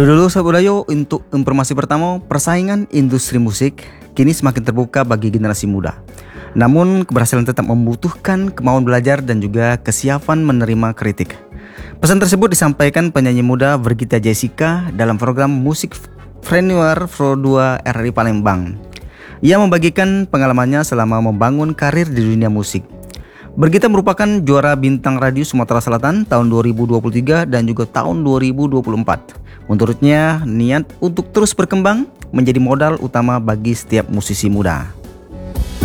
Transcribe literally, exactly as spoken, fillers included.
Dulu Sabudayo, untuk informasi pertama, persaingan industri musik kini semakin terbuka bagi generasi muda. Namun keberhasilan tetap membutuhkan kemauan belajar dan juga kesiapan menerima kritik. Pesan tersebut disampaikan penyanyi muda Vergita Jessica dalam program Musik Premier Pro dua R R I Palembang. Ia membagikan pengalamannya selama membangun karir di dunia musik. Vergita merupakan juara bintang radio Sumatera Selatan tahun dua ribu dua puluh tiga dan juga tahun dua ribu dua puluh empat. Menurutnya, niat untuk terus berkembang menjadi modal utama bagi setiap musisi muda.